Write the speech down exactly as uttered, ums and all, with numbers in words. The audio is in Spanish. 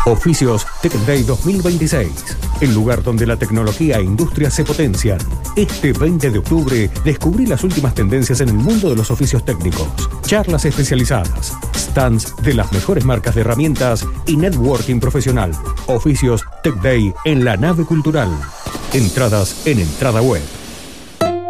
Oficios Tech Day dos mil veintiséis, el lugar donde la tecnología e industria se potencian. Este veinte de octubre, descubrí las últimas tendencias en el mundo de los oficios técnicos, charlas especializadas, stands de las mejores marcas de herramientas y networking profesional. Oficios Tech Day en la nave cultural. Entradas en Entrada Web.